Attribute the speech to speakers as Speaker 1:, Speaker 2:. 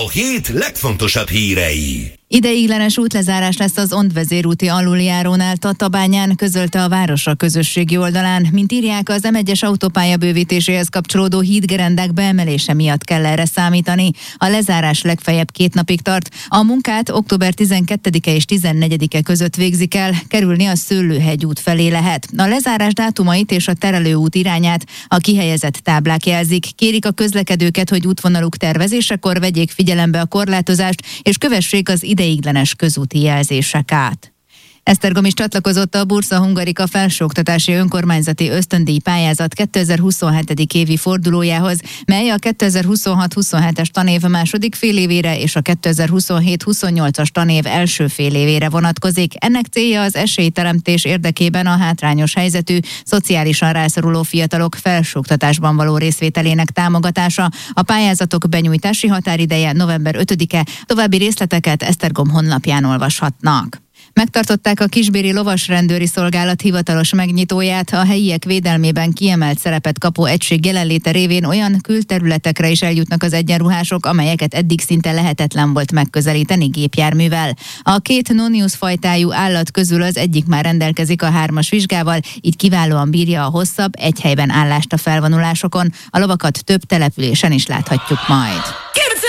Speaker 1: a hét legfontosabb hírei.
Speaker 2: Ideiglenes útlezárás lesz az Ondvezérúti aluljárónál Tatabányán, közölte a városa közösségi oldalán. Mint írják, az M1-es autópálya bővítéséhez kapcsolódó hídgerendák beemelése miatt kell erre számítani. A lezárás legfeljebb 2 napig tart. A munkát október 12-e és 14-e között végzik el, kerülni a Szőlőhegy út felé lehet. A lezárás dátumait és a terelőút irányát a kihelyezett táblák jelzik. Kérik a közlekedőket, hogy útvonaluk tervezésekor vegyék figyelembe a korlátozást, és kövessék az ideiglenes közúti jelzéseket. Esztergom is csatlakozott a Bursa Hungarika felsőoktatási önkormányzati ösztöndíj pályázat 2027. évi fordulójához, mely a 2026-27-es tanév második félévére és a 2027-28-as tanév első félévére vonatkozik. Ennek célja az esélyteremtés érdekében a hátrányos helyzetű, szociálisan rászoruló fiatalok felsőoktatásban való részvételének támogatása. A pályázatok benyújtási határideje november 5-e, további részleteket Esztergom honlapján olvashatnak. Megtartották a Kisbéri Lovasrendőri Szolgálat hivatalos megnyitóját, a helyiek védelmében kiemelt szerepet kapó egység jelenléte révén olyan külterületekre is eljutnak az egyenruhások, amelyeket eddig szinte lehetetlen volt megközelíteni gépjárművel. A 2 nonius fajtájú állat közül az egyik már rendelkezik a 3-as vizsgával, így kiválóan bírja a hosszabb, egy helyben állást a felvonulásokon. A lovakat több településen is láthatjuk majd.